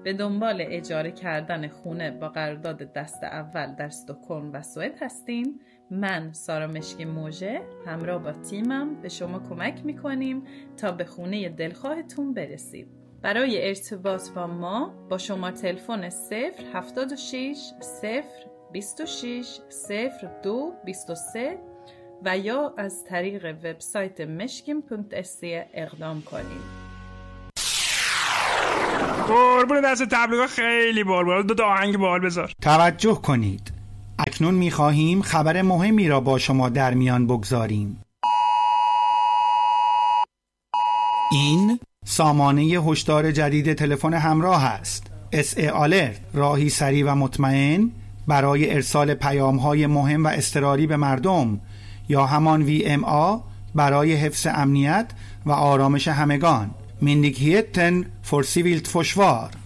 به دنبال اجاره کردن خونه با قرارداد دست اول در استکهلم و سوئد هستین، من سارا مشکی موژه همراه با تیمم به شما کمک میکنیم تا به خونه دلخواهتون برسید. برای ارتباط با ما با شماره تلفن 076 026 02 23 و یا از طریق وبسایت meshkim.se اقدام کنید. قربون دست تبلیغات خیلی بال دو آهنگ بال بذار. توجه کنید، اکنون می‌خواهیم خبر مهمی را با شما در میان بگذاریم. این سامانه هشدار جدید تلفن همراه است. SA Alert، راهی سریع و مطمئن برای ارسال پیام‌های مهم و اضطراری به مردم، یا همان VMA برای حفظ امنیت و آرامش همگان. Myndigheten för civilt försvar.